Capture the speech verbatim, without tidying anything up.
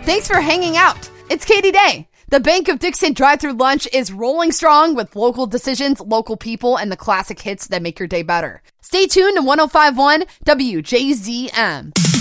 Thanks for hanging out. It's Katie Day. The Bank of Dixon drive-thru lunch is rolling strong with local decisions, local people, and the classic hits that make your day better. Stay tuned to one oh five point one W J Z M.